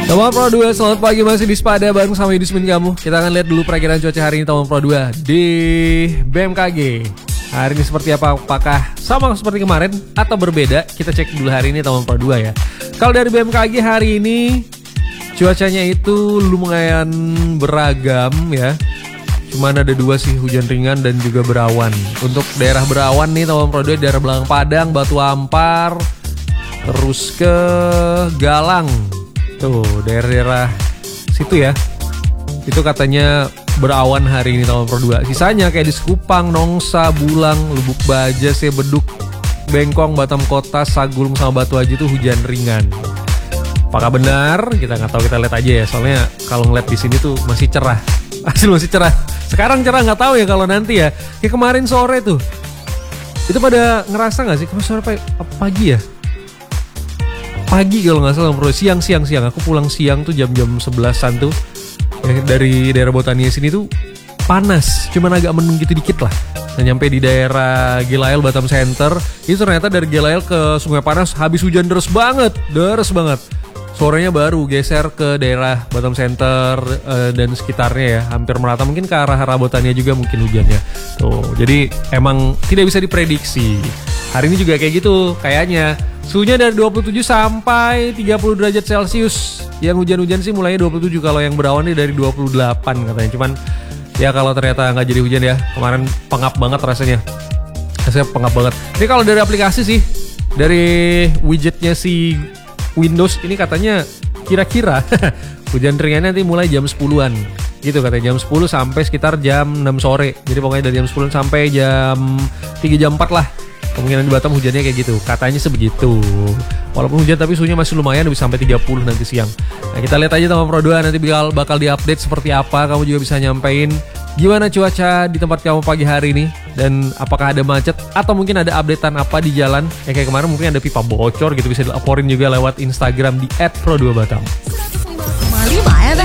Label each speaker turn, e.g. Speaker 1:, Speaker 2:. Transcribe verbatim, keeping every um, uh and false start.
Speaker 1: Teman Pro dua, selamat pagi, masih di Spada bareng sama Yudismin kamu. Kita akan lihat dulu perakiraan cuaca hari ini Teman Pro dua di B M K G. Hari ini seperti apa? Apakah sama seperti kemarin atau berbeda? Kita cek dulu hari ini Teman Pro dua ya. Kalau dari B M K G hari ini cuacanya itu lumayan beragam ya. Cuman ada dua sih, hujan ringan dan juga berawan. Untuk daerah berawan nih Teman Pro dua, daerah Belang Padang, Batu Ampar, terus ke Galang. Tuh, daerah-daerah situ ya. Itu katanya berawan hari ini Teman Pro dua. Sisanya kayak di Sekupang, Nongsa, Bulang, Lubuk Baja, Sebeduk, Bengkong, Batam Kota, Sagulung sama Batu Haji itu hujan ringan. Apakah benar? Kita nggak tahu, kita lihat aja ya. Soalnya kalau ngeliat di sini tuh masih cerah. Hasil masih cerah. Sekarang cerah, nggak tahu ya kalau nanti ya. Kayak kemarin sore tuh. Itu pada ngerasa nggak sih? Kemarin sore pagi ya? Pagi kalau nggak salah, bro. Siang, siang, siang. Aku pulang siang tuh jam-jam sebelasan tuh. Ya, dari daerah Botania sini tuh panas. Cuman agak mendung gitu dikit lah. Nah, nyampe di daerah Gilael, Batam Center. Itu ternyata dari Gilael ke Sungai Panas habis hujan deres banget. Deres banget. Sorenya baru geser ke daerah Batam Center uh, dan sekitarnya ya. Hampir merata, mungkin ke arah arah Botania juga mungkin hujannya. Tuh, jadi emang tidak bisa diprediksi. Hari ini juga kayak gitu kayaknya. Suhunya dari dua puluh tujuh sampai tiga puluh derajat Celcius. Yang hujan-hujan sih mulainya dua puluh tujuh. Kalau yang berawan nih dari dua puluh delapan katanya. Cuman ya kalau ternyata nggak jadi hujan ya. Kemarin pengap banget rasanya. Rasanya pengap banget. Ini kalau dari aplikasi sih, dari widgetnya si Windows ini katanya kira-kira hujan ringannya nanti mulai jam sepuluhan gitu katanya, jam sepuluh sampai sekitar jam enam sore. Jadi pokoknya dari jam sepuluh sampai jam tiga jam empat lah. Kemungkinan di Batam hujannya kayak gitu, katanya sebegitu. Walaupun hujan tapi suhunya masih lumayan, bisa sampai tiga puluh nanti siang. Nah, kita lihat aja Teman Pro dua nanti bakal, bakal diupdate seperti apa. Kamu juga bisa nyampein gimana cuaca di tempat kamu pagi hari ini. Dan apakah ada macet atau mungkin ada updatean apa di jalan. Ya kayak kemarin mungkin ada pipa bocor gitu, bisa dilaporin juga lewat Instagram di et pro dua batam.
Speaker 2: seratus lima koma lima F